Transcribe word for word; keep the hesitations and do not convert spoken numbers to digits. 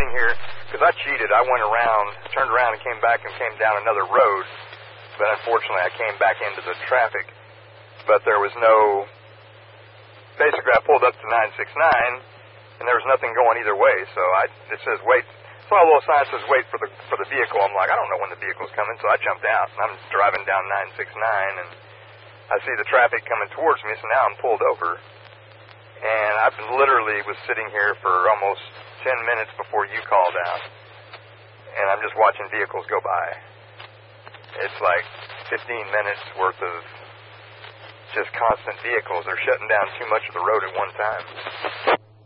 sitting here, because I cheated. I went around, turned around and came back and came down another road, but unfortunately I came back into the traffic. But there was no, basically I pulled up to nine six nine, and there was nothing going either way, so I, it says wait, so a little sign says wait for the for the vehicle. I'm like, I don't know when the vehicle's coming, so I jumped out, and I'm driving down nine six nine, and I see the traffic coming towards me, so now I'm pulled over. And I've been literally was sitting here for almost ten minutes before you called out. And I'm just watching vehicles go by. It's like fifteen minutes worth of just constant vehicles. They're shutting down too much of the road at one time.